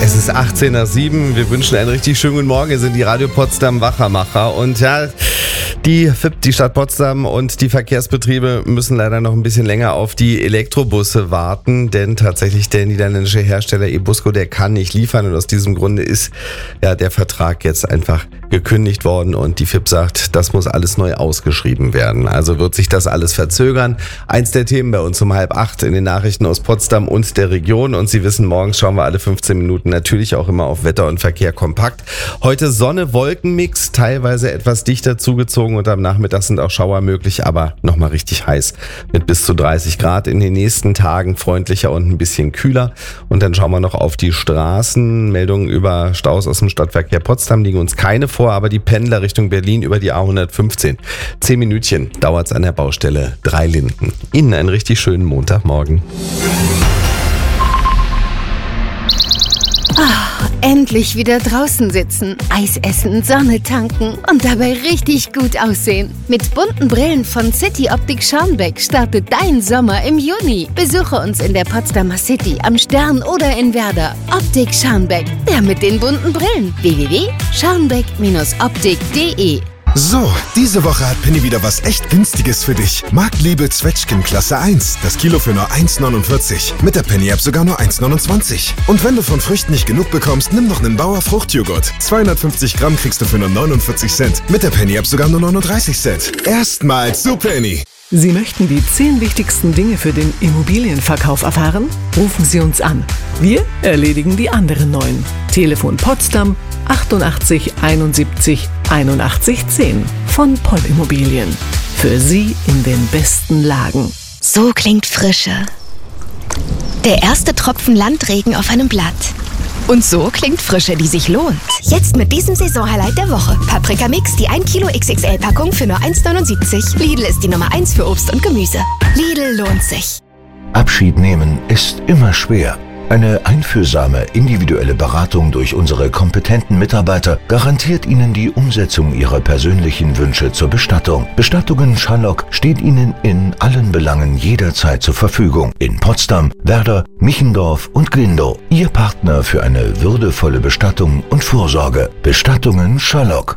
Es ist 18 nach 7. Wir wünschen einen richtig schönen guten Morgen. Wir sind die Radio Potsdam Wachermacher. Und ja, die FIP, die Stadt Potsdam und die Verkehrsbetriebe müssen leider noch ein bisschen länger auf die Elektrobusse warten, denn tatsächlich der niederländische Hersteller Ebusco, der kann nicht liefern und aus diesem Grunde ist ja der Vertrag jetzt einfach gekündigt worden und die FIP sagt, das muss alles neu ausgeschrieben werden. Also wird sich das alles verzögern. Eins der Themen bei uns um 7:30 in den Nachrichten aus Potsdam und der Region und Sie wissen, morgens schauen wir alle 15 Minuten natürlich auch immer auf Wetter und Verkehr kompakt. Heute Sonne-Wolken-Mix, teilweise etwas dichter zugezogen und am Nachmittag sind auch Schauer möglich, aber nochmal richtig heiß mit bis zu 30 Grad. In den nächsten Tagen freundlicher und ein bisschen kühler. Und dann schauen wir noch auf die Straßen. Meldungen über Staus aus dem Stadtverkehr Potsdam liegen uns keine vor, aber die Pendler Richtung Berlin über die A115. 10 Minütchen dauert es an der Baustelle Dreilinden. Ihnen einen richtig schönen Montagmorgen. Endlich wieder draußen sitzen, Eis essen, Sonne tanken und dabei richtig gut aussehen. Mit bunten Brillen von City Optik Schaumbeck startet dein Sommer im Juni. Besuche uns in der Potsdamer City, am Stern oder in Werder. Optik Schaumbeck, der mit den bunten Brillen. www.schaumbeck-optik.de. So, diese Woche hat Penny wieder was echt Günstiges für dich. Marktliebe Zwetschgen Klasse 1, das Kilo für nur 1,49. Mit der Penny-App sogar nur 1,29. Und wenn du von Früchten nicht genug bekommst, nimm noch einen Bauer Fruchtjoghurt. 250 Gramm kriegst du für nur 49 Cent. Mit der Penny-App sogar nur 39 Cent. Erstmals zu Penny. Sie möchten die 10 wichtigsten Dinge für den Immobilienverkauf erfahren? Rufen Sie uns an. Wir erledigen die anderen 9. Telefon Potsdam 88 71 81 10 von Poll Immobilien. Für Sie in den besten Lagen. So klingt Frische. Der erste Tropfen Landregen auf einem Blatt. Und so klingt Frische, die sich lohnt. Jetzt mit diesem Saisonhighlight der Woche. Paprika Mix, die 1 Kilo XXL-Packung für nur 1,79. Lidl ist die Nummer 1 für Obst und Gemüse. Lidl lohnt sich. Abschied nehmen ist immer schwer. Eine einfühlsame, individuelle Beratung durch unsere kompetenten Mitarbeiter garantiert Ihnen die Umsetzung Ihrer persönlichen Wünsche zur Bestattung. Bestattungen Schallock steht Ihnen in allen Belangen jederzeit zur Verfügung. In Potsdam, Werder, Michendorf und Glindow. Ihr Partner für eine würdevolle Bestattung und Vorsorge. Bestattungen Schallock.